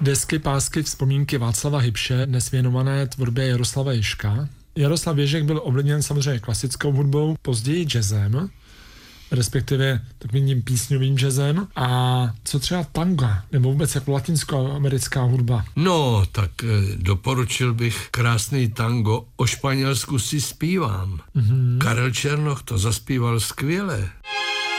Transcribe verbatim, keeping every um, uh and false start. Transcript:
desky, pásky, vzpomínky Václava Hybše, dnes věnované tvorbě Jaroslava Ježka. Jaroslav Ježek byl ovlivněn samozřejmě klasickou hudbou, později jazzem, respektive takovým písňovým jazzem. A co třeba tango, nebo vůbec jako latinskoamerická hudba? No, tak doporučil bych krásný tango O Španělsku si zpívám. Mm-hmm. Karel Černoch to zaspíval skvěle.